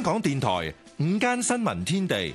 港電台午間新聞天地，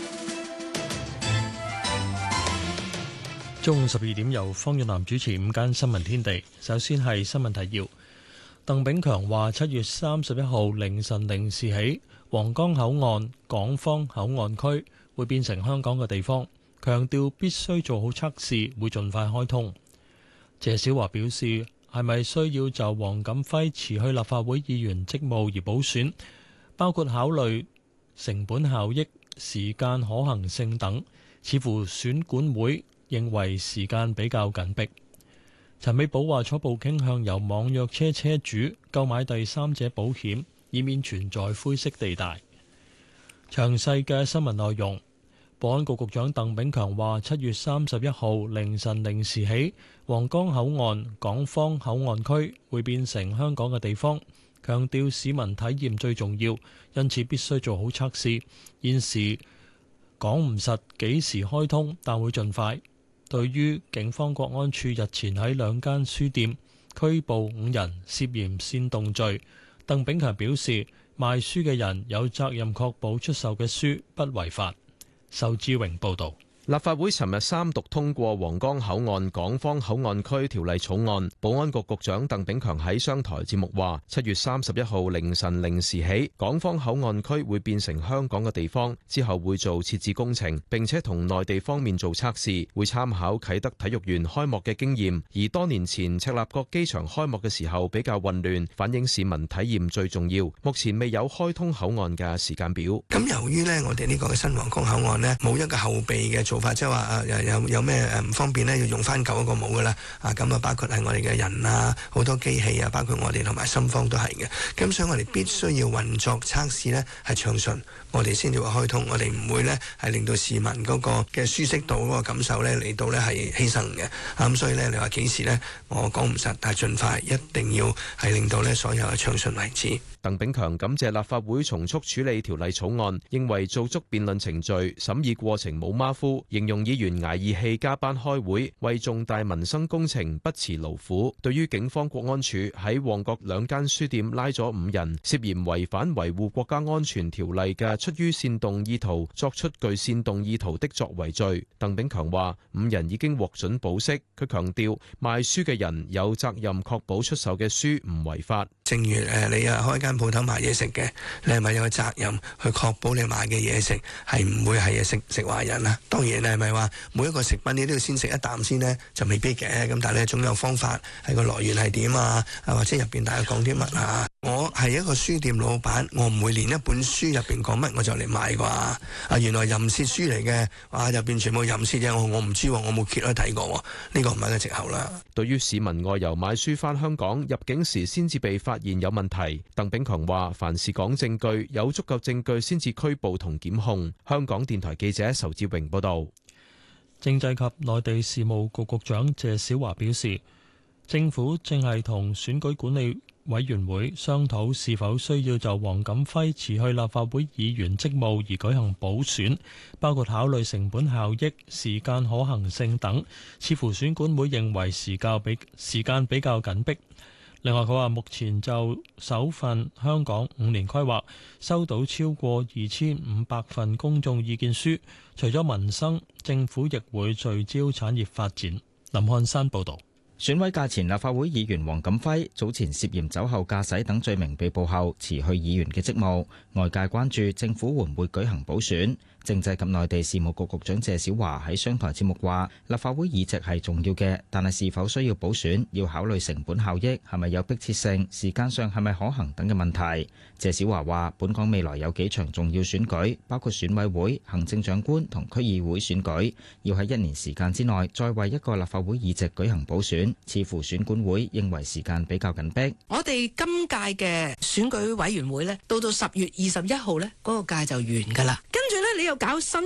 中午12點由方遠南主持午間新聞天地。首先係新聞提要。鄧炳強話7月31號凌晨0時起，皇崗口岸港方口岸區會變成香港嘅地方，強調必須做好測試，會盡快開通。謝小華表示，係咪需要就黃錦輝辭去立法會議員職務而補選，包括考慮成本效益、時間可行性等，似乎選管會認為時間比較緊迫。陳美寶話初步傾向由網約車車主購買第三者保險，以免存在灰色地帶。詳細嘅新聞內容，保安局局長鄧炳強話7月31號凌晨0時起，皇崗口岸港方口岸區會變成香港嘅地方，強調市民體驗最重要，因此必須做好測試。現時講唔實幾時開通，但會盡快。對於警方國安處日前喺2間書店拘捕5人涉嫌煽動罪，鄧炳強表示，賣書嘅人有責任確保出售嘅書不違法。仇志榮報導。 立法會尋日三讀通過皇崗口岸港方口岸區條例草案。保安局局長鄧炳強喺商台節目話7月31號凌晨0時起，港方口岸區會變成香港嘅地方，之後會做設置工程，並且同內地方面做測試，會參考啟德體育園開幕嘅經驗。而多年前赤鱲角機場開幕嘅時候比較混亂，反映市民體驗最重要。目前未有開通口岸嘅時間表。 咁由於呢，我哋呢個新皇崗口岸呢，冇一個後備嘅做法，即係話有咩唔方便呢？要用翻舊一個冇噶啦。咁包括係我哋嘅人啊，好多機器啊，包括我哋同埋深方都係嘅。咁所以我哋必須要運作測試呢係暢順，我哋先至會開通。我哋唔會呢係令到市民嗰個嘅舒適度嗰個感受呢嚟到呢係犧牲嘅。咁所以呢，你話幾時呢？我講唔實，但係盡快一定要係令到呢所有嘅暢順為止。 鄧炳強感謝立法會從速處理條例草案，認為做足辯論程序，審議過程冇馬虎，形容議員捱義氣加班開會，為重大民生工程不辭勞苦。對於警方國安處喺旺角2間書店拉咗5人，涉嫌違反維護國家安全條例嘅出於煽動意圖作出具煽動意圖的作為罪，鄧炳強話5人已經獲准保釋。佢強調賣書嘅人有責任確保出售嘅書唔違法。 正如你開間鋪頭賣嘢食嘅，你係咪有責任去確保你賣嘅嘢食係唔會係食壞人啊？當然你係咪話每一個食品你都要先食一啖先呢？就未必嘅。咁但係咧總有方法，係個來源係點啊？或者入邊大家講啲乜啊？我係一個書店老闆，我唔會連一本書入邊講乜我就嚟買啩。原來淫褻書嚟嘅，入邊全部淫褻嘅，我唔知，我冇揭開睇過，呢個唔係個藉口啦。 對於市民外遊買書返香港入境時先至被發現有問題，鄧炳強話凡事講證據，有足夠證據先至拘捕同檢控。香港電台記者仇志榮報道。 政制及內地事務局局長謝小華表示，政府正係同選舉管理委員會商討是否需要就黃錦輝辭去立法會議員職務而舉行補選，包括考慮成本效益、時間可行性等，似乎選管會認為時間比較緊迫。另外，佢話目前就首份香港5年規劃收到超過2500份公眾意見書，除咗民生，政府亦會聚焦產業發展。林漢山報導。 選委界前立法會議員黃錦輝早前涉嫌酒後駕駛等罪名被捕後辭去議員嘅職務，外界關注政府會唔會舉行補選。政制及內地事務局局長謝小華喺商台節目話：立法會議席係重要嘅，但係是否需要補選，要考慮成本效益，係咪有迫切性，時間上係咪可行等嘅問題。謝小華話：本港未來有幾場重要選舉，包括選委會、行政長官同區議會選舉，要喺1年時間之內再為一個立法會議席舉行補選，似乎選管會認為時間比較緊迫。 我哋今屆嘅選舉委員會呢，到10月21號呢，嗰個屆就完㗎啦。跟住呢，你又搞新